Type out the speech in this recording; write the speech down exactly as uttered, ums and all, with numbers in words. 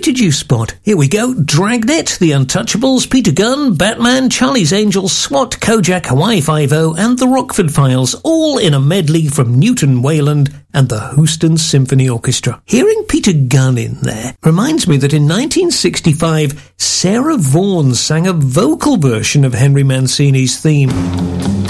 Beetlejuice spot. Here we go. Dragnet, The Untouchables, Peter Gunn, Batman, Charlie's Angels, SWAT, Kojak, Hawaii Five-O, and The Rockford Files, all in a medley from Newton Wayland and the Houston Symphony Orchestra. Hearing Peter Gunn in there reminds me that in nineteen sixty-five, Sarah Vaughan sang a vocal version of Henry Mancini's theme.